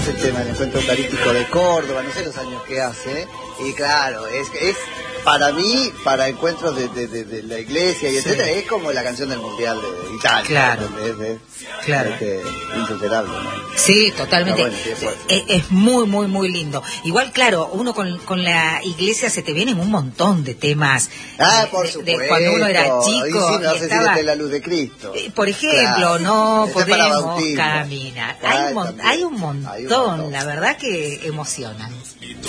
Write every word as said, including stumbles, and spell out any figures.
El tema del encuentro eucarístico de Córdoba, no sé los años que hace, y claro, es es para mí, para encuentros de, de, de, de la iglesia y etcétera, sí. Es como la canción del Mundial de Italia. Claro. Es, es, claro. Este, insuperable, ¿no? Sí, totalmente. Bueno, sí, es, es, es muy, muy, muy lindo. Igual, claro, uno con, con la iglesia se te vienen un montón de temas. Ah, por de, supuesto. De cuando uno era chico. Y sí, no y sé estaba, si la luz de Cristo. Eh, por ejemplo, claro. no Ese podemos caminar. Ah, Hay, un mon, hay, un montón, hay un montón, la verdad que emocionan.